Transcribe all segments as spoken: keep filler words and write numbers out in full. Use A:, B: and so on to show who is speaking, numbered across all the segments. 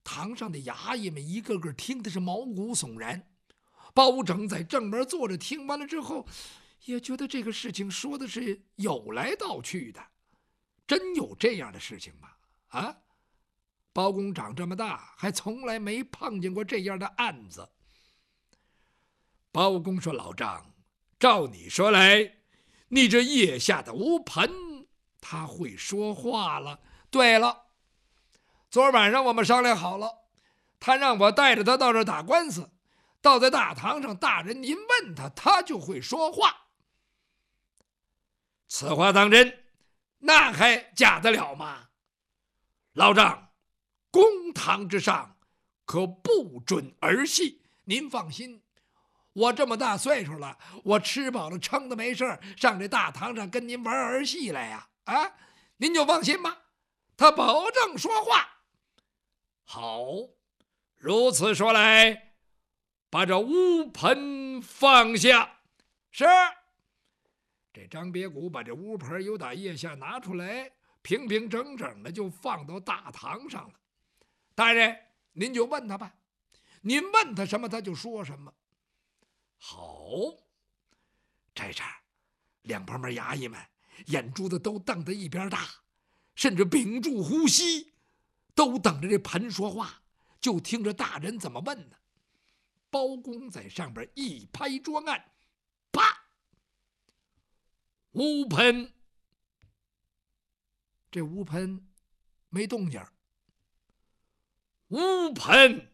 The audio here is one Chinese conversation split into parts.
A: 堂上的衙役们一个个听的是毛骨悚然。包拯在正门坐着，听完了之后，也觉得这个事情说的是有来道去的。真有这样的事情吗？啊，包公长这么大，还从来没碰见过这样的案子。包公说：“老张，照你说来，你这腋下的乌盆，他会说话了。对了，昨晚上我们商量好了，他让我带着他到这儿打官司，到在大堂上，大人您问他，他就会说话。此话当真，那还假得了吗？老张，公堂之上可不准儿戏。您放心，我这么大岁数了，我吃饱了撑的没事上这大堂上跟您玩儿戏来呀！啊，您就放心吧，他保证说话。好，如此说来，把这乌盆放下。是。这张别谷把这乌盆由打腋下拿出来，平平整整的就放到大堂上了。大人，您就问他吧，您问他什么他就说什么。好，这茬两旁边衙役们眼珠子都瞪得一边大，甚至屏住呼吸，都等着这盆说话，就听着大人怎么问呢。包公在上边一拍桌案，啪，乌盆。这乌盆没动静。乌盆，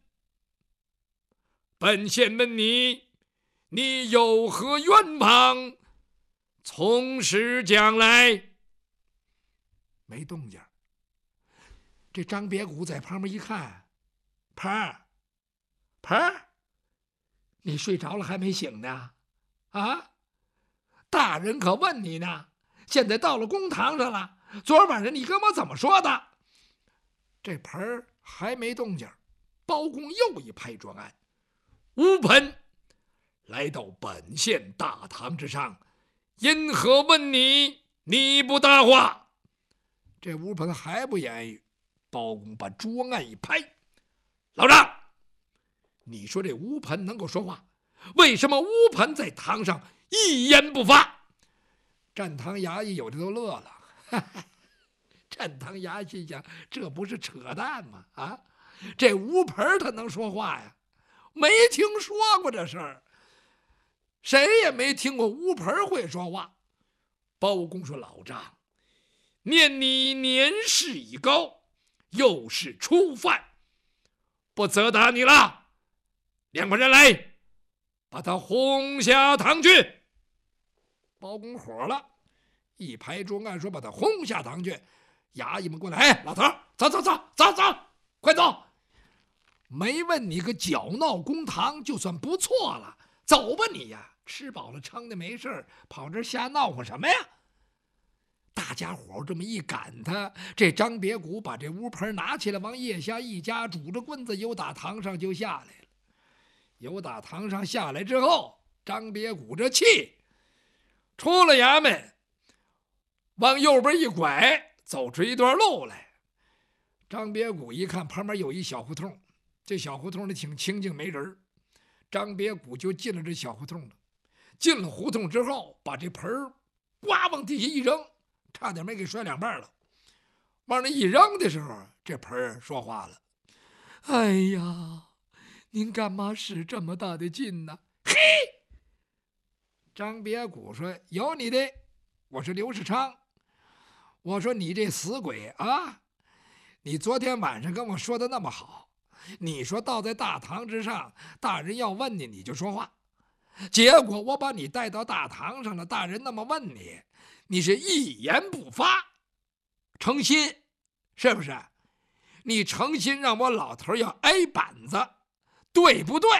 A: 本县问你，你有何冤枉？从实讲来。没动静。这张别谷在旁边一看，盆儿，盆儿，你睡着了还没醒呢？啊，大人可问你呢，现在到了公堂上了，昨晚上你跟我怎么说的？这盆儿还没动静。包公又一拍桌案，乌盆来到本县大堂之上，因何问你，你不答话？这乌盆还不言语。包公把桌案一拍，老张，你说这乌盆能够说话，为什么乌盆在堂上一言不发？站堂衙役有的都乐了，哈哈，站堂衙役心想，这不是扯淡吗？啊，这乌盆他能说话呀？没听说过这事儿，谁也没听过乌盆会说话。包公说：“老张，念你年事已高，又是初犯，不责打你了。两个人来，把他轰下堂去。”包公火了，一拍桌案说：“把他轰下堂去。”衙役们过来，哎，老头，走走走走走，快走！没问你个搅闹公堂就算不错了，走吧你呀！吃饱了撑的没事跑这瞎闹和什么呀？大家伙这么一赶他，这张别谷把这乌盆拿起来往腋下一夹，拄着棍子由打堂上就下来了。由打堂上下来之后，张别谷这气出了衙门，往右边一拐，走出一段路来。张别谷一看旁边有一小胡同，这小胡同里挺清静没人，张别谷就进了这小胡同了。进了胡同之后，把这盆儿呱往地下一扔，差点没给摔两半了。往那一扔的时候，这盆儿说话了：“哎呀，您干嘛使这么大的劲呢？”嘿，张别谷说：“有你的，我是刘世昌。我说你这死鬼啊，你昨天晚上跟我说的那么好，你说倒在大堂之上，大人要问你，你就说话。结果我把你带到大堂上了，大人那么问你，你是一言不发，诚心是不是？你诚心让我老头要挨板子，对不对？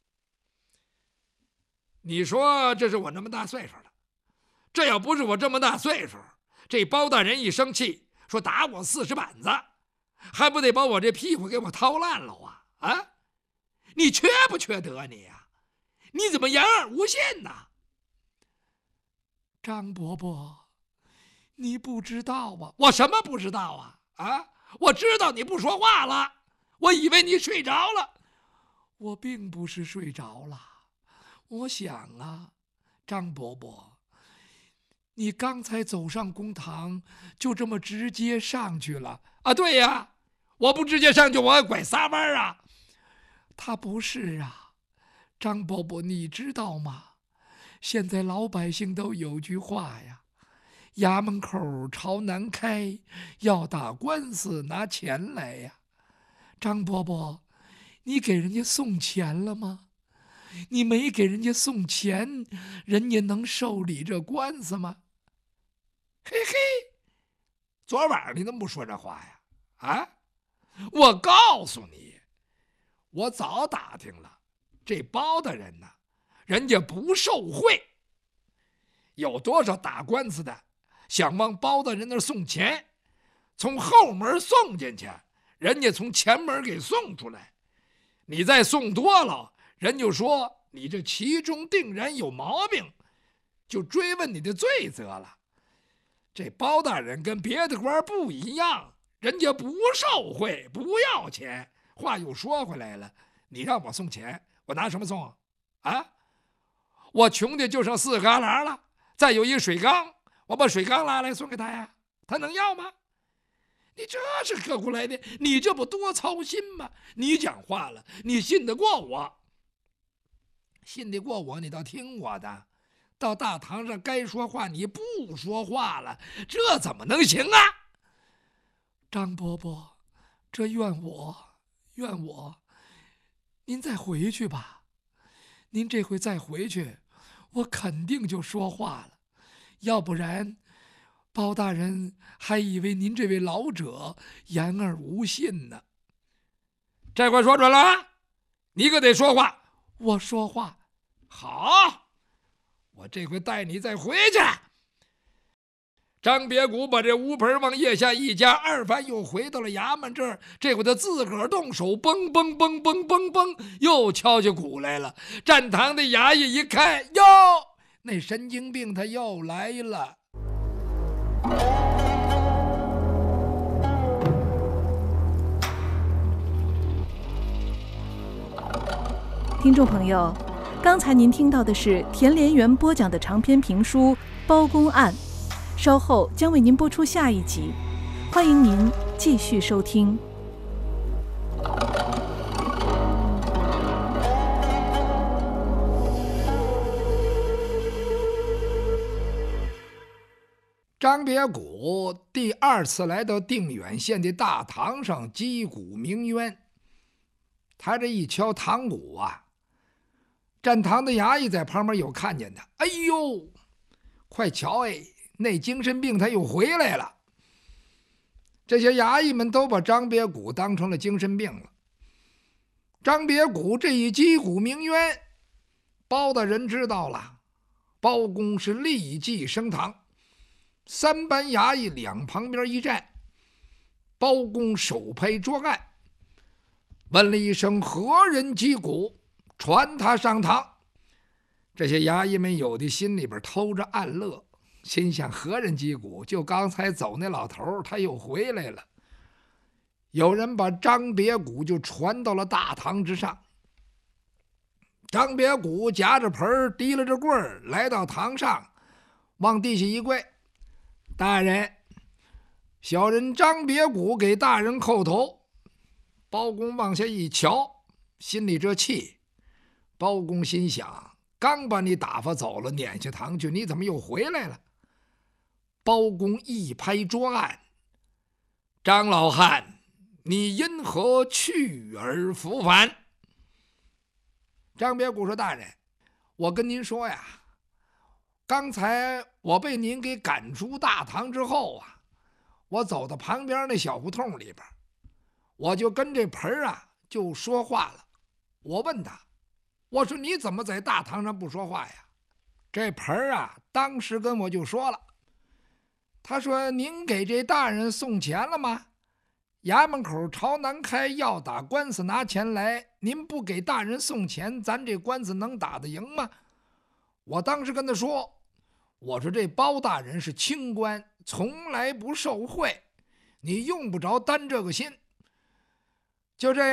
A: 你说这是我那么大岁数了，这要不是我这么大岁数，这包大人一生气说打我四十板子，还不得把我这屁股给我掏烂了啊？啊，你缺不缺德你呀、啊？你怎么言而无信呢？张伯伯，你不知道啊？我什么不知道啊？啊，我知道你不说话了， 我以为你睡着了。我并不是睡着了，我想啊，张伯伯，你刚才走上公堂，就这么直接上去了啊？对呀，我不直接上去，我还拐仨弯啊。他不是啊，张伯伯，你知道吗？现在老百姓都有句话呀，衙门口朝南开，要打官司拿钱来呀。张伯伯，你给人家送钱了吗？你没给人家送钱，人家能受理这官司吗？嘿嘿，昨晚上你怎么不说这话呀？啊，我告诉你，我早打听了，这包大人呢，人家不受贿。有多少打官司的想往包大人那儿送钱，从后门送进去，人家从前门给送出来。你再送多了，人就说你这其中定然有毛病，就追问你的罪责了。这包大人跟别的官不一样，人家不受贿，不要钱。话又说回来了，你让我送钱，我拿什么送啊？我穷的就剩四个旮旯了，再有一水缸，我把水缸拉来送给他呀，他能要吗？你这是何苦来的？你这不多操心吗？你讲话了，你信得过我？信得过我，你倒听我的。到大堂上该说话你不说话了，这怎么能行啊？张伯伯，这怨我，怨我。您再回去吧，您这回再回去，我肯定就说话了，要不然包大人还以为您这位老者言而无信呢。这回说准了，你可得说话。我说话。好，我这回带你再回去。张别谷把这乌盆往腋下一夹，二番又回到了衙门这儿。这回他自个儿动手，嘣嘣嘣嘣嘣嘣，又敲起鼓来了。站堂的衙役一看，哟，那神经病他又来了。
B: 听众朋友，刚才您听到的是田连元播讲的长篇评书《包公案》，稍后将为您播出下一集，欢迎您继续收听。
A: 张别谷第二次来到定远县的大堂上击鼓鸣冤，他这一敲堂鼓啊，站堂的衙役在旁边有看见的，哎呦，快瞧哎，那精神病他又回来了。这些衙役们都把张别谷当成了精神病了。张别谷这一击鼓鸣冤，包大人知道了，包公是立即升堂。三班衙役两旁边一站，包公手拍桌案，问了一声何人击鼓，传他上堂。这些衙役们有的心里边偷着暗乐，心想何人击鼓，就刚才走那老头他又回来了。有人把张别谷就传到了大堂之上。张别谷夹着盆提了着棍儿来到堂上，往地下一跪，大人，小人张别谷给大人叩头。包公往下一瞧，心里这气。包公心想，刚把你打发走了，撵下堂去，你怎么又回来了？包公一拍桌案，张老汉，你因何去而复返？张别谷说，大人，我跟您说呀，刚才我被您给赶出大堂之后啊，我走到旁边那小胡同里边，我就跟这盆儿啊就说话了。我问他，我说你怎么在大堂上不说话呀？这盆儿啊当时跟我就说了，他说，您给这大人送钱了吗？衙门口朝南开，要打官司拿钱来，您不给大人送钱，咱这官司能打得赢吗？我当时跟他说，我说这包大人是清官，从来不受贿，你用不着担这个心。就这样。